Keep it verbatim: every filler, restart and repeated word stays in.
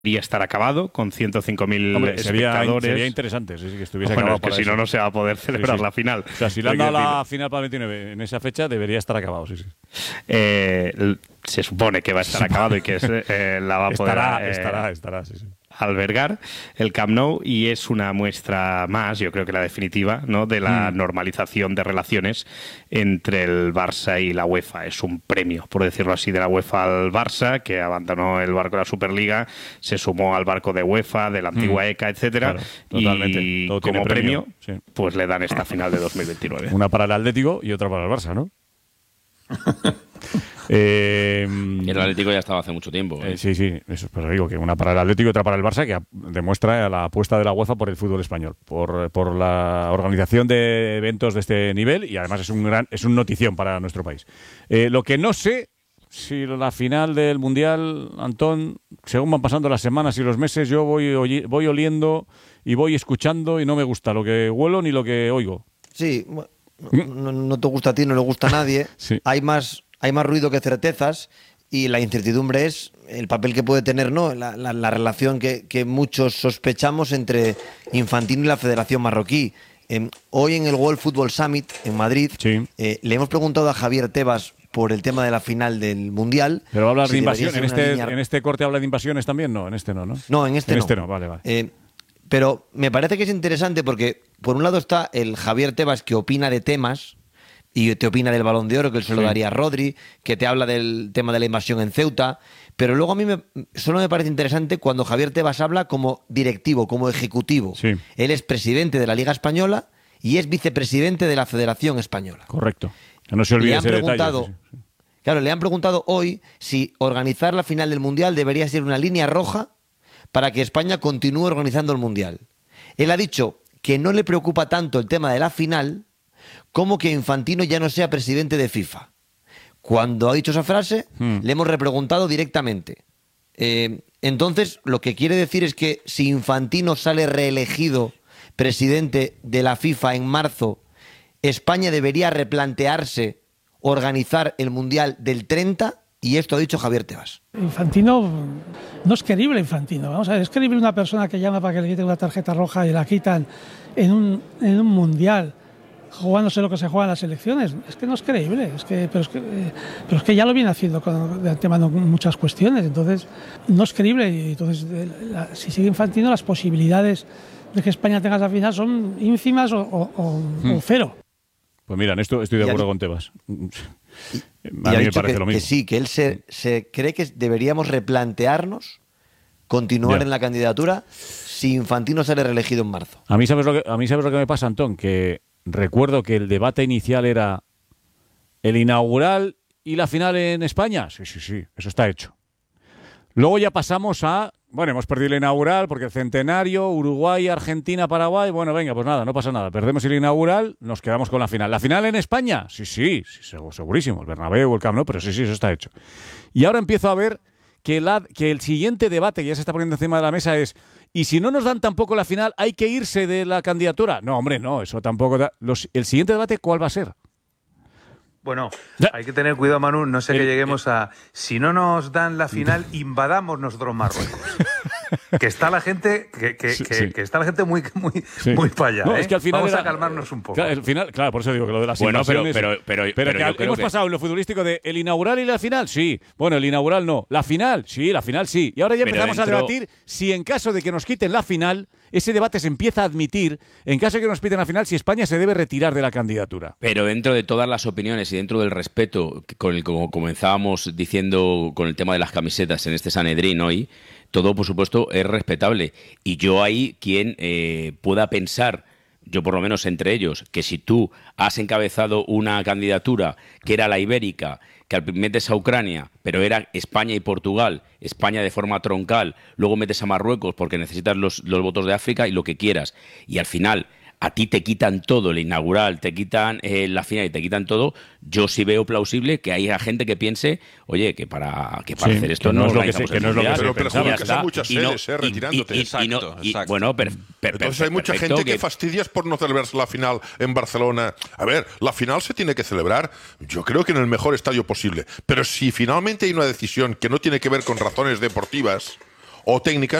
estar acabado con ciento cinco mil sería, espectadores. sería interesante sí, sí, que estuviese bueno, acabado. Es que para si eso. no, no se va a poder celebrar sí, sí. la final. O sea, si le han dado la final para el veintinueve en esa fecha, debería estar acabado, sí, sí. Eh, se supone que va a estar acabado y que es, eh, la va a poder estará, eh, estará, estará, sí, sí. albergar el Camp Nou, y es una muestra más, yo creo que la definitiva, ¿no?, de la mm. normalización de relaciones entre el Barça y la UEFA. Es un premio, por decirlo así, de la UEFA al Barça, que abandonó el barco de la Superliga, se sumó al barco de UEFA, de la antigua mm. E C A, etcétera, claro, y Todo como premio, premio sí. pues le dan esta final de dos mil veintinueve. Una para el Atlético y otra para el Barça, ¿no? eh, y el Atlético ya estaba hace mucho tiempo. ¿eh? Eh, sí, sí, eso es, pero digo que una para el Atlético y otra para el Barça, que demuestra la apuesta de la UEFA por el fútbol español, por, por la organización de eventos de este nivel, y además es un gran, es un notición para nuestro país. Eh, lo que no sé, si la final del Mundial, Antón, según van pasando las semanas y los meses, yo voy, voy oliendo y voy escuchando y no me gusta lo que huelo ni lo que oigo. Sí, no, no te gusta a ti, no le gusta a nadie. Sí. Hay más... Hay más ruido que certezas, y la incertidumbre es el papel que puede tener, ¿no?, la, la, la relación que, que muchos sospechamos entre Infantino y la Federación Marroquí. Eh, hoy en el World Football Summit en Madrid sí. eh, le hemos preguntado a Javier Tebas por el tema de la final del Mundial. Pero va a hablar si de invasión. ¿En este, línea... ¿En este corte habla de invasiones también? No, en este no, ¿no? No, en este en no. este no, vale, vale. Eh, pero me parece que es interesante porque, por un lado, está el Javier Tebas, que opina de temas y te opina del Balón de Oro, que él se lo sí. daría a Rodri, que te habla del tema de la invasión en Ceuta, pero luego a mí me, solo me parece interesante cuando Javier Tebas habla como directivo, como ejecutivo. Sí. Él es presidente de la Liga Española y es vicepresidente de la Federación Española. Correcto. Que no se olvide le han ese preguntado, detalle. Sí, sí. Claro, le han preguntado hoy si organizar la final del Mundial debería ser una línea roja para que España continúe organizando el Mundial. Él ha dicho que no le preocupa tanto el tema de la final como que Infantino ya no sea presidente de FIFA. Cuando ha dicho esa frase, hmm. le hemos repreguntado directamente. Eh, entonces, lo que quiere decir es que si Infantino sale reelegido presidente de la FIFA en marzo, España debería replantearse organizar el Mundial del treinta, y esto ha dicho Javier Tebas. Infantino, no es creíble Infantino. Vamos a ver, es creíble una persona que llama para que le quiten una tarjeta roja y la quitan en un, en un Mundial, jugándose lo que se juega en las elecciones. Es que no es creíble, es que, pero, es que, eh, pero es que ya lo viene haciendo con, de antemano con muchas cuestiones, entonces no es creíble. Y entonces, la, si sigue Infantino, las posibilidades de que España tenga esa final son ínfimas o, o, o, hmm. o cero. Pues mira, en esto estoy de acuerdo con Tebas. Y, y a mí me parece que, lo mismo. Que sí, que él se, se cree que deberíamos replantearnos continuar ya. en la candidatura si Infantino sale reelegido en marzo. A mí sabes lo que, a mí sabes lo que me pasa, Antón, que recuerdo que el debate inicial era el inaugural y la final en España. Sí, sí, sí, eso está hecho. Luego ya pasamos a, bueno, hemos perdido el inaugural porque el centenario, Uruguay, Argentina, Paraguay, bueno, venga, pues nada, no pasa nada. Perdemos el inaugural, nos quedamos con la final. ¿La final en España? Sí, sí, sí, segurísimo, el Bernabéu, el Camp Nou, pero sí, sí, eso está hecho. Y ahora empiezo a ver que, la, que el siguiente debate que ya se está poniendo encima de la mesa es: ¿y si no nos dan tampoco la final, hay que irse de la candidatura? No, hombre, no, eso tampoco da. Los, ¿El siguiente debate cuál va a ser? Bueno, hay que tener cuidado, Manu, no sé el, que lleguemos el, a... Si no nos dan la final, invadamos nosotros Marruecos. Que está la gente que, que, sí, que, sí. que está la gente muy muy sí. muy para allá. No, ¿eh? es que al final vamos era, a calmarnos un poco. Claro, al final, claro, por eso digo que lo de las bueno, invasiones... Pero, pero, pero, pero, pero que hemos que... pasado en lo futbolístico de el inaugural y la final, sí. Bueno, el inaugural no. La final, sí, la final sí. Y ahora ya empezamos dentro... a debatir si en caso de que nos quiten la final, ese debate se empieza a admitir, en caso de que nos quiten la final, si España se debe retirar de la candidatura. Pero dentro de todas las opiniones y dentro del respeto, con el como comenzábamos diciendo con el tema de las camisetas en este Sanedrín hoy, todo, por supuesto, es respetable. Y yo ahí, quien eh, pueda pensar, yo por lo menos entre ellos, que si tú has encabezado una candidatura que era la ibérica, que metes a Ucrania, pero era España y Portugal, España de forma troncal, luego metes a Marruecos porque necesitas los, los votos de África y lo que quieras, y al final a ti te quitan todo, el inaugural, te quitan eh, la final y te quitan todo, yo sí veo plausible que haya gente que piense, oye, que para, que para sí, hacer esto que no, no es lo que se, que no es lo que se pero, pero Julio, que son muchas sedes, no, eh, retirándote. Y, y, exacto, y no, y, exacto. Bueno, per, per, Entonces per, hay mucha perfecto, gente que, que fastidias por no celebrarse la final en Barcelona. A ver, la final se tiene que celebrar, yo creo que en el mejor estadio posible. Pero si finalmente hay una decisión que no tiene que ver con razones deportivas, o técnicas